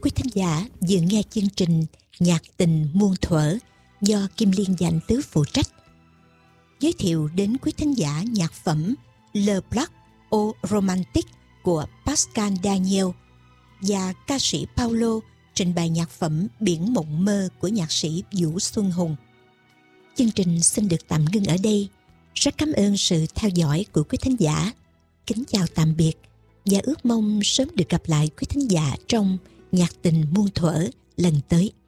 quý thính giả vừa nghe chương trình Nhạc tình muôn thuở do Kim Liên Dành Tứ phụ trách. Giới thiệu đến quý thính giả nhạc phẩm Le Black au Romantique của Pascal Daniel và ca sĩ Paulo trình bày nhạc phẩm Biển Mộng Mơ của nhạc sĩ Vũ Xuân Hùng. Chương trình xin được tạm ngưng ở đây. Rất cảm ơn sự theo dõi của quý thính giả. Kính chào tạm biệt và ước mong sớm được gặp lại quý thính giả trong Nhạc tình muôn thuở lần tới.